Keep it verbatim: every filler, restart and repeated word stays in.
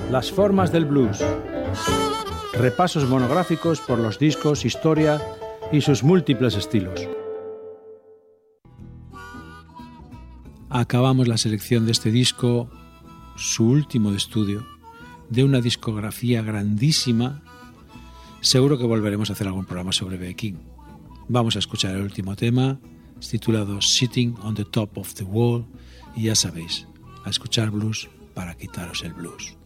Las formas del blues. Repasos monográficos por los discos, historia y sus múltiples estilos. Acabamos la selección de este disco, su último de estudio, de una discografía grandísima. Seguro que volveremos a hacer algún programa sobre B. King. Vamos a escuchar el último tema, titulado Sitting on the Top of the Wall, y ya sabéis, a escuchar blues para quitaros el blues.